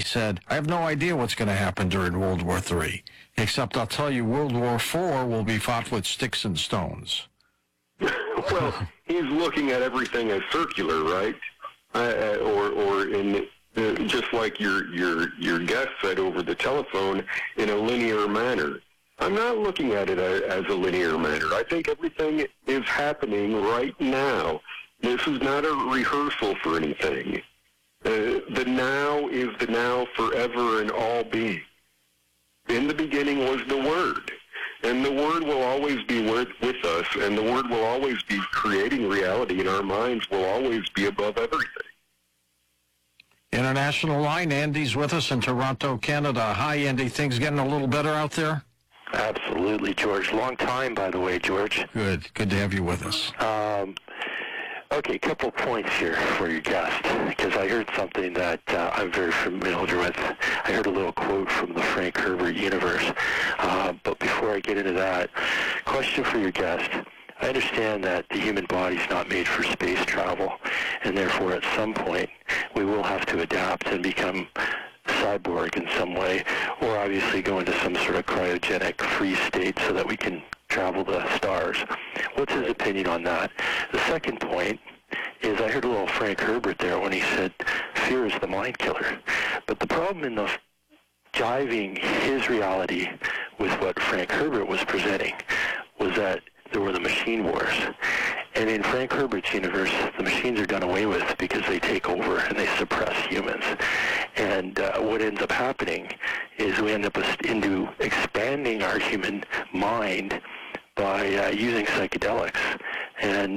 said, I have no idea what's going to happen during World War III, except I'll tell you World War IV will be fought with sticks and stones. Well, he's looking at everything as circular, right? Or in just like your guest said over the telephone, in a linear manner. I'm not looking at it as a linear manner. I think everything is happening right now. This is not a rehearsal for anything. The now is the now forever and all being. In the beginning was the Word. And the Word will always be with us, and the Word will always be creating reality, and our minds will always be above everything. International line, Andy's with us in Toronto, Canada. Hi, Andy. Things getting a little better out there? Absolutely, George. Long time, by the way, George. Good. Good to have you with us. Okay, a couple of points here for your guest, because I heard something that I'm very familiar with. I heard a little quote from the Frank Herbert universe. But before I get into that, question for your guest. I understand that the human body is not made for space travel, and therefore at some point we will have to adapt and become cyborg in some way, or obviously go into some sort of cryogenic freeze state so that we can travel the stars. What's his opinion on that? The second point is I heard a little Frank Herbert there when he said fear is the mind killer. But the problem in the jiving his reality with what Frank Herbert was presenting was that there were the machine wars. And in Frank Herbert's universe, the machines are done away with because they take over and they suppress humans. And what ends up happening is we end up into expanding our human mind by using psychedelics and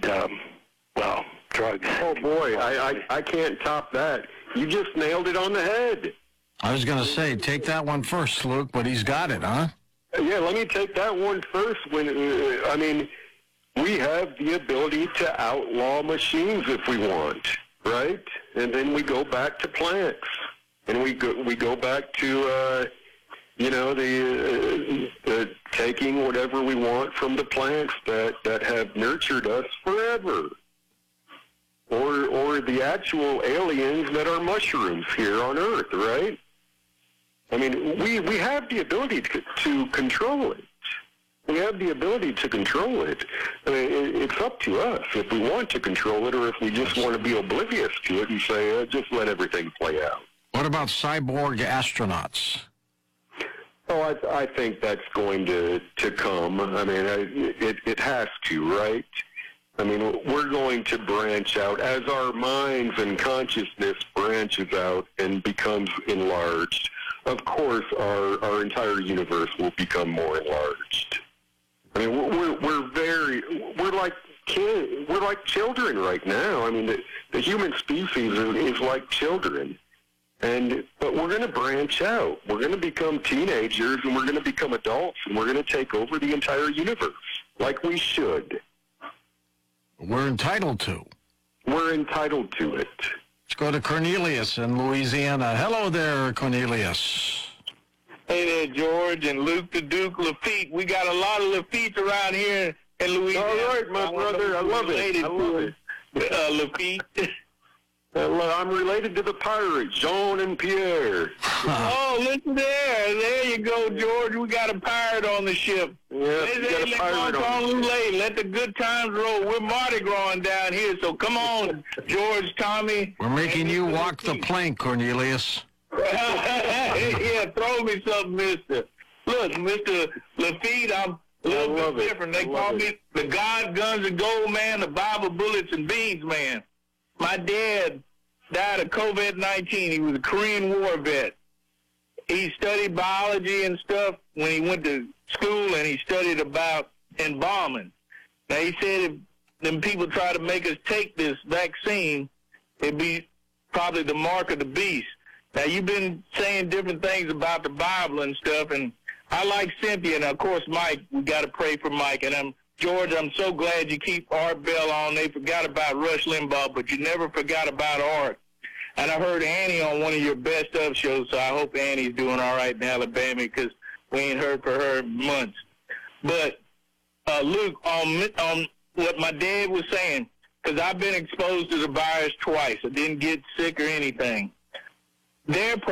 drugs. Oh, boy, I can't top that. You just nailed it on the head. I was going to say, take that one first, Luke, but he's got it, huh? Yeah, let me take that one first. We have the ability to outlaw machines if we want, right? And then we go back to plants, and we go back to the taking whatever we want from the plants that have nurtured us forever, or the actual aliens that are mushrooms here on Earth, right? I mean, we have the ability to control it. We have the ability to control it. I mean, it's up to us if we want to control it or if we just want to be oblivious to it and say, just let everything play out. What about cyborg astronauts? Oh, I think that's going to come. I mean, it has to, right? I mean, we're going to branch out as our minds and consciousness branches out and becomes enlarged. Of course, our entire universe will become more enlarged. I mean, we're like kids, we're like children right now. I mean, the human species is like children, but we're going to branch out. We're going to become teenagers, and we're going to become adults, and we're going to take over the entire universe, like we should. We're entitled to. We're entitled to it. Let's go to Cornelius in Louisiana. Hello there, Cornelius. Hey there, George and Luke the Duke Lafitte. We got a lot of Lafittes around here in Louisiana. All right, my brother. I love it. Lafitte. I'm related to the pirates, Jean and Pierre. Oh, listen there. There you go, George. We got a pirate on the ship. Yeah, we got a pirate on the ship. Let the good times roll. We're Mardi Gras down here, so come on, George, Tommy. We're making you walk the plank, Cornelius. Yeah, throw me something, mister. Look, Mr. Lafitte, I'm a little bit different. They call me the God, Guns, and Gold man, the Bible, Bullets, and Beans man. My dad died of COVID-19. He was a Korean War vet. He studied biology and stuff when he went to school, and he studied about embalming. Now, he said if them people try to make us take this vaccine, it'd be probably the mark of the beast. Now, you've been saying different things about the Bible and stuff, and I like Cynthia, and of course, Mike. We got to pray for Mike. And George, I'm so glad you keep Art Bell on. They forgot about Rush Limbaugh, but you never forgot about Art. And I heard Annie on one of your best of shows, so I hope Annie's doing all right in Alabama because we ain't heard for her in months. But, Luke, on what my dad was saying, because I've been exposed to the virus twice. I didn't get sick or anything. Their